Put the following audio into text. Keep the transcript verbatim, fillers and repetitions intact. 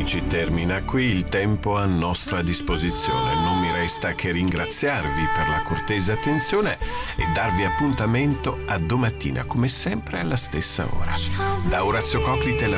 amici, termina qui il tempo a nostra disposizione. Non mi resta che ringraziarvi per la cortese attenzione e darvi appuntamento a domattina, come sempre alla stessa ora. Da Orazio Coclite